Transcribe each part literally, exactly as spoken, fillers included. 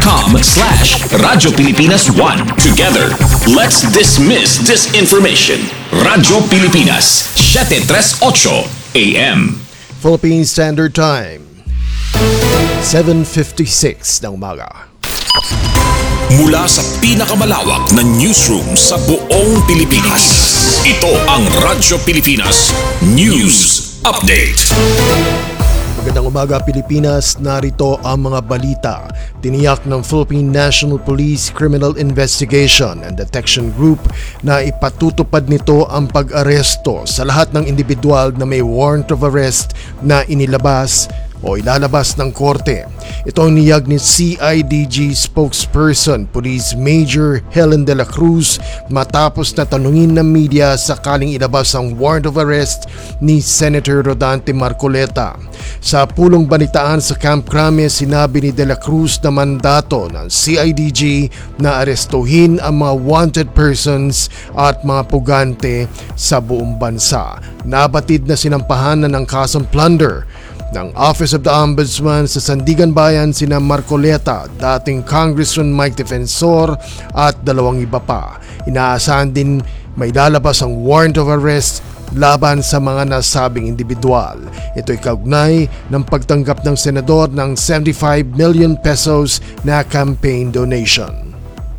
com slash Radyo Pilipinas one. Together, let's dismiss disinformation. Radyo Pilipinas, seven thirty-eight A M. Philippine Standard Time, seven fifty-six ng umaga. Mula sa pinakamalawak na newsroom sa buong Pilipinas, ito ang Radyo Pilipinas News Update. Magandang umaga Pilipinas, narito ang mga balita. Tiniyak ng Philippine National Police Criminal Investigation and Detection Group na ipatutupad nito ang pag-aresto sa lahat ng individual na may warrant of arrest na inilabas o ilalabas ng korte. Ito ang niyag ni C I D G spokesperson Police Major Helen de la Cruz matapos na tanungin ng media sakaling ilabas ang warrant of arrest ni Senator Rodante Marcoleta. Sa pulong banitaan sa Camp Crame, sinabi ni de la Cruz na mandato ng C I D G na arestuhin ang mga wanted persons at mga pugante sa buong bansa. Nabatid na sinampahan na ng kasong plunder ng Office of the Ombudsman sa Sandigan Bayan sina Marcoleta, dating Congressman Mike Defensor at dalawang iba pa. Inaasahan din may lalabas ang warrant of arrest laban sa mga nasabing individual. Ito'y kaugnay ng pagtanggap ng senador ng seventy-five million pesos na campaign donation.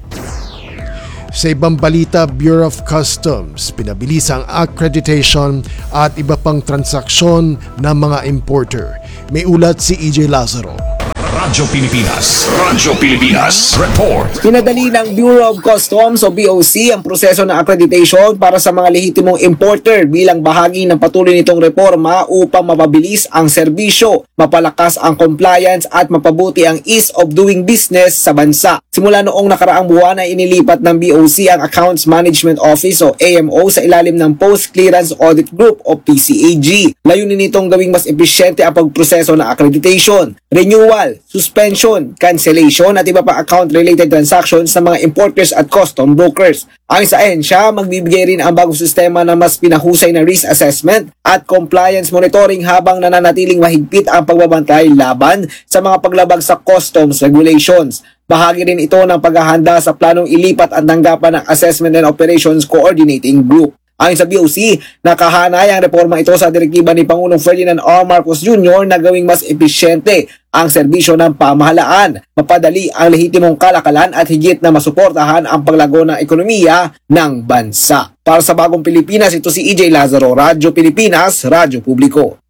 Sa ibang balita, Bureau of Customs pinabilis ang accreditation at iba pang transaksyon ng mga importer. May ulat si E J Lazaro. Radyo Pilipinas, Radyo Pilipinas Report. Pinadali ng Bureau of Customs o B O C ang proseso ng accreditation para sa mga lehitimong importer bilang bahagi ng patuloy nitong reforma upang mapabilis ang serbisyo, mapalakas ang compliance at mapabuti ang ease of doing business sa bansa. Simula noong nakaraang buwan ay inilipat ng B O C ang Accounts Management Office o A M O sa ilalim ng Post Clearance Audit Group o P C A G. Layunin nitong gawing mas episyente ang pagproseso ng accreditation, renewal, suspension, cancellation at iba pa account-related transactions sa mga importers at custom brokers. Ang sa ahensya, magbibigay rin ang bagong sistema na mas pinahusay na risk assessment at compliance monitoring habang nananatiling mahigpit ang pagbabantay laban sa mga paglabag sa customs regulations. Bahagi rin ito ng paghahanda sa planong ilipat ang tanggapan ng Assessment and Operations Coordinating Group. Ayon sa B O C, nakahanay ang reforma ito sa direktiba ni Pangulong Ferdinand R. Marcos Junior na gawing mas episyente ang serbisyo ng pamahalaan, mapadali ang lehitimong kalakalan at higit na masuportahan ang paglago ng ekonomiya ng bansa. Para sa Bagong Pilipinas, ito si E J Lazaro, Radyo Pilipinas, Radyo Publiko.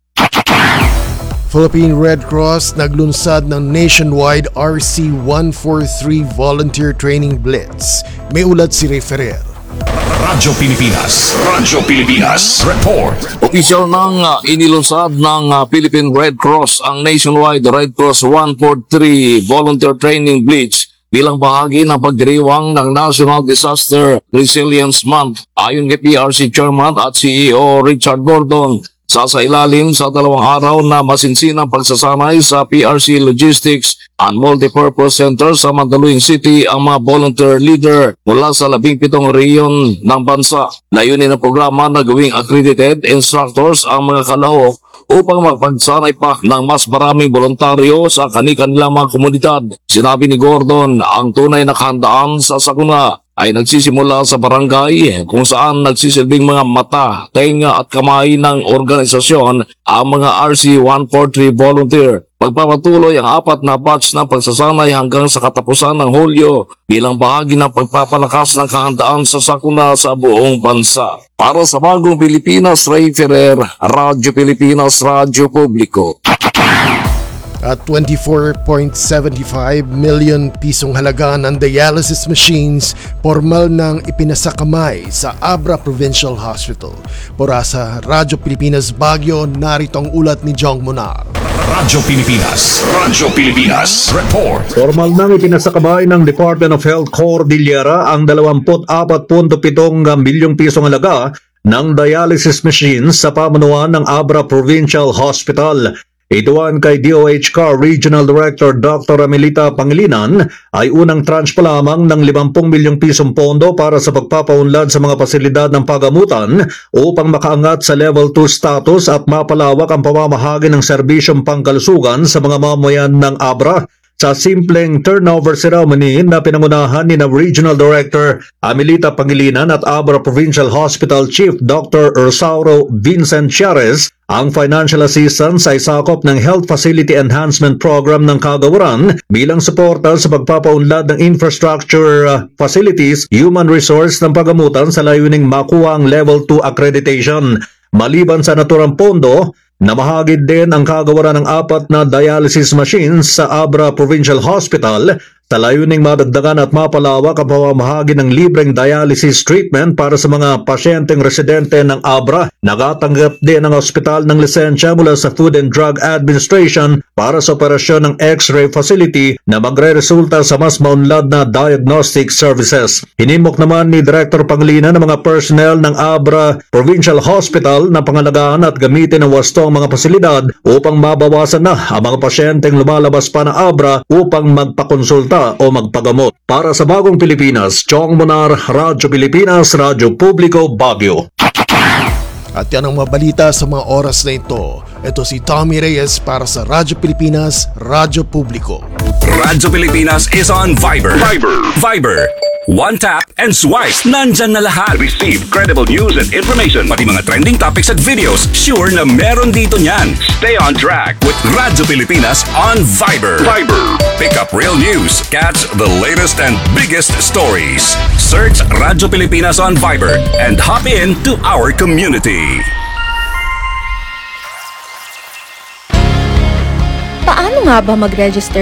Philippine Red Cross naglunsad ng nationwide R C one forty-three Volunteer Training Blitz. May ulat si Ray Ferrer. Radyo Pilipinas, Radyo Pilipinas Report. Opisyal nang uh, inilunsad ng uh, Philippine Red Cross ang nationwide Red Cross one forty-three Volunteer Training Blitz bilang bahagi ng pagdiriwang ng National Disaster Resilience Month. Ayon kay P R C Chairman at C E O Richard Gordon, sasailalim sa dalawang araw na masinsinang pagsasanay sa P R C Logistics and Multipurpose Center sa Mandaluyong City ang mga volunteer leader mula sa labing pitong rehiyon ng bansa. Layunin ng programa na gawing accredited instructors ang mga kalahok upang magpagsanay pa ng mas maraming voluntaryo sa kani-kanilang mga komunidad. Sinabi ni Gordon, ang tunay na kahandaan sa sakuna ay nagsisimula sa barangay kung saan nagsisilbing mga mata, tenga at kamay ng organisasyon ang mga R C one forty-three volunteer. Pagpapatuloy ang apat na batch ng pagsasanay hanggang sa katapusan ng Hulyo bilang bahagi ng pagpapalakas ng kahandaan sa sakuna sa buong bansa. Para sa Bagong Pilipinas, Ray Ferrer, Radyo Pilipinas, Radyo Publiko. At twenty-four point seven five million pisong halaga ng dialysis machines formal nang ipinasakamay sa Abra Provincial Hospital. Mula sa Radyo Pilipinas Baguio, narito ang ulat ni Jong Monar. Radyo Pilipinas, Radyo Pilipinas Report. Formal nang ipinasakamay ng Department of Health Cordillera ang twenty-four point seven milyong pisong halaga ng dialysis machines sa pamunuan ng Abra Provincial Hospital. Ituan kay D O H C A R Regional Director Doctor Amelita Pangilinan ay unang tranche pa lamang ng fifty milyong pisong pondo para sa pagpapaunlad sa mga pasilidad ng pagamutan upang makaangat sa level two status at mapalawak ang pamamahagi ng serbisyong pangkalusugan sa mga mamayan ng Abra. sa simpleng turnover ceremony na pinangunahan ni na Regional Director Amelita Pangilinan at Abra Provincial Hospital Chief Doctor Rosauro Vincent Chiares. Ang financial assistance ay sakop ng Health Facility Enhancement Program ng Kagawaran bilang suporta sa pagpapaunlad ng infrastructure uh, facilities, human resource ng pagamutan sa layuning makuha ang Level two accreditation. Maliban sa naturang pondo, namahagid din ang Kagawaran ng apat na dialysis machines sa Abra Provincial Hospital sa layuning madagdagan at mapalawak ang pamamahagi ng libreng dialysis treatment para sa mga pasyenteng residente ng Abra. Nakatanggap din ang ospital ng lisensya mula sa Food and Drug Administration para sa operasyon ng X-ray facility na magre-resulta sa mas maunlad na diagnostic services. Hinimok naman ni Director Pangilinan ng mga personnel ng Abra Provincial Hospital na pangalagaan at gamitin ang wasto ang mga pasilidad upang mabawasan na ang mga pasyenteng lumalabas pa ng Abra upang magpakonsulta o magpagamot. Para sa Bagong Pilipinas, Chong Monar, Radyo Pilipinas, Radyo Publiko, Baguio. At yan ang mabalita sa mga oras na ito. Ito si Tommy Reyes para sa Radyo Pilipinas, Radyo Publiko. Radyo Pilipinas is on Viber. Viber. Viber. One tap and swipe. Nandyan na lahat. Receive credible news and information. Pati mga trending topics at videos. Sure na meron dito niyan. Stay on track with Radyo Pilipinas on Viber. Viber. Pick up real news. Catch the latest and biggest stories. Search Radyo Pilipinas on Viber and hop in to our community. Paano nga ba mag-register